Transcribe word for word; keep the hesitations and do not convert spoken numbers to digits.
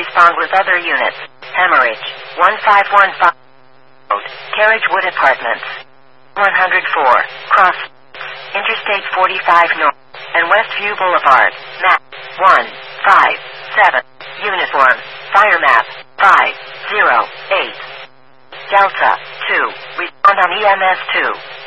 respond with other units. Hemorrhage, one five one five. Carriage Wood Apartments. one oh four. Cross. Interstate forty-five North. And Westview Boulevard. Map. one five seven. Uniform. Fire map. five zero eight. Delta. two. Respond on E M S two.